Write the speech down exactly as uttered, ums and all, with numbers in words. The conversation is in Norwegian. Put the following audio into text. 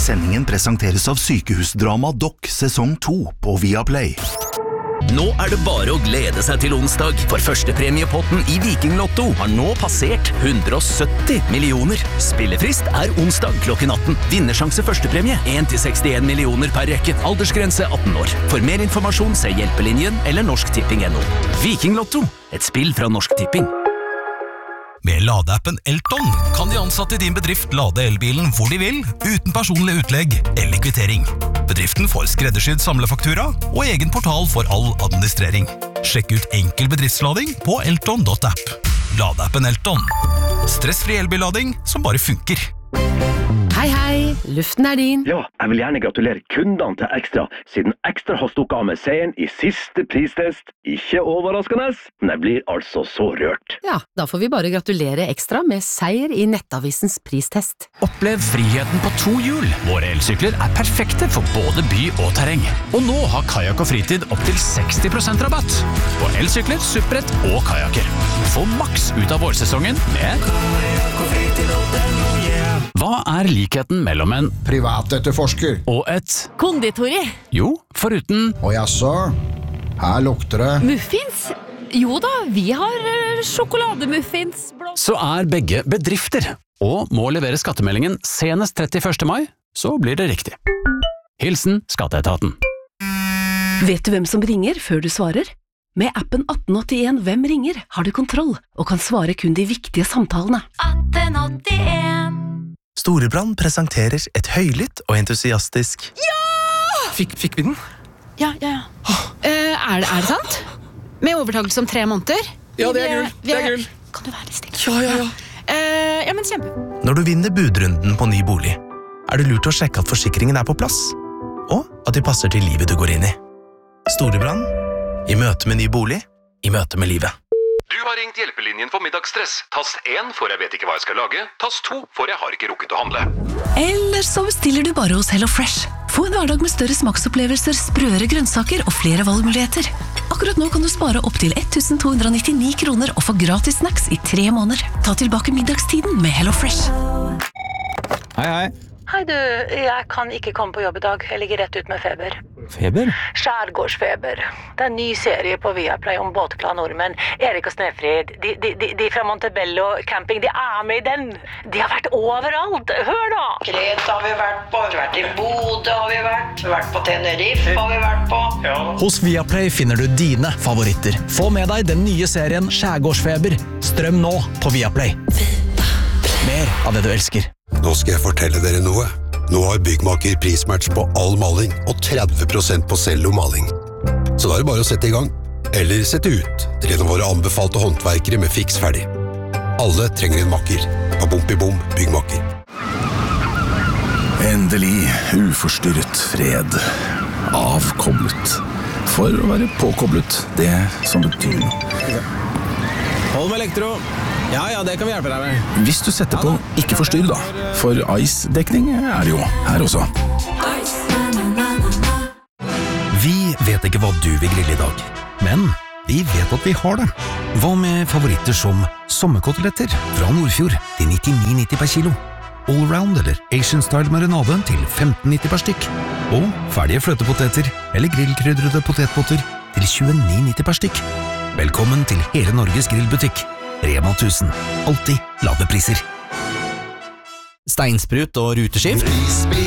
Sendingen presenteres av Sykehusdrama Doc sesong to på Viaplay. Nå er det bare å glede seg til onsdag, for førstepremiepotten i Viking Lotto har nå passert hundre og sytti millioner. Spillefrist er onsdag klokken atten. Vinnersjanse førstepremie en til sekstien millioner per rekke. Aldersgrense atten år. For mer informasjon se Hjelpelinjen eller Norsk Tipping punktum no. Viking Lotto, et spill fra Norsk Tipping. Med ladeappen Elton kan de ansatte i din bedrift lade elbilen hvor de vil, uten personlig utlegg eller kvittering. Bedriften får skreddersydd samlefaktura og egen portal for all administrering. Sjekk ut enkel bedriftslading på elton punktum app. Ladeappen Elton. Stressfri elbillading som bare funker. Hei, hei, luften er din. Ja, jeg vil gjerne gratulere kundene til Ekstra, siden Ekstra har stukket av med seieren i siste pristest. Ikke overraskende, men jeg blir altså så rørt. Ja, da får vi bare gratulere Ekstra med seier i Nettavisens pristest. Opplev friheten på to hjul. Våre elsykler er perfekte for både by og terreng. Og nå har Kajak og Fritid opp til seksti prosent rabatt på elsykler, supprett og kajaker. Få maks ut av vårsesongen med Kajak og Fritid og den, yeah. Hva er likheten mellom en privatetterforsker og et konditori? Jo, foruten Og jaså, her lukter det Muffins? Jo da, vi har sjokolademuffins. Så er begge bedrifter, og må levere skattemeldingen senest trettiførste mai, så blir det riktig. Hilsen Skatteetaten. Vet du hvem som ringer før du svarer? Med appen atten åttien Hvem ringer har du kontroll og kan svare kun de viktige samtalene. atten åttien Storebrand presenterer et høylytt og entusiastisk Ja! Fikk, fikk vi den? Ja, ja, ja. Oh. Uh, er, det, er det sant? Med overtakelse om tre måneder? Ja, det er gull. Det er gull. Kan du være litt stille? Ja, ja, ja. Uh, ja, men kjempe. Når du vinner budrunden på ny bolig, er det lurt å sjekke at forsikringen er på plass, og at de passer til livet du går inn i. Storebrand, i møte med ny bolig, i møte med livet. Du har ringt Hjelpelinjen for middagsstress. Tast én for jeg vet ikke hva jeg skal lage. Tast to for jeg har ikke rukket å handle. Eller så bestiller du bare hos HelloFresh. Få en hverdag med større smaksopplevelser, sprøere grønnsaker og flere valgmuligheter. Akkurat nå kan du spare opp til ett tusen to hundre nittini kroner og få gratis snacks i tre måneder. Ta tilbake middagstiden med HelloFresh. Hei, hei. Hei du, jeg kan ikke komme på jobb i dag. Jeg ligger rett ut med feber. Feber? Skjærgårdsfeber. Det er en ny serie på Viaplay om båtglade nordmenn. Erik og Snefrid, de, de, de, de fra Montebello camping, de er med i den. De har vært overalt. Hør da! Kreta har vi vært på, vi har vært i Bodø har vi vært, vi har vært på Tenerife har vi vært på. Ja. Hos Viaplay finner du dine favoritter. Få med deg den nye serien Skjærgårdsfeber. Strøm nå på Viaplay. Mer av det du elsker. Nå skal jeg fortelle dere noe. Nå har Byggmaker prismatch på all maling og tretti prosent på cellomaling. Så da er det bare å sette i gang. Eller sette ut til en av våre anbefalte håndverkere med fiks ferdig. Alle trenger en makker. Og bom i bom Byggmaker. Endelig uforstyrret fred. Avkoblet. For å være påkoblet, det som betyr noe. Hold med elektro. Ja, ja, det kan vi hjelpe deg med. Hvis du setter på ikke forstyrr da, for ice-dekning er det jo her også. Vi vet ikke hva du vil grille i dag, men vi vet at vi har det. Hva med favoritter som sommerkoteletter fra Nordfjord til nittini nitti per kilo? Allround eller Asian Style marinade til femten nitti per stykk? Og ferdige fløtepoteter eller grillkrydrede potetpotter til tjueni nitti per stykk? Velkommen til hele Norges grillbutikk. Rema tusen. Alltid lave priser. Steinsprut og ruteskift.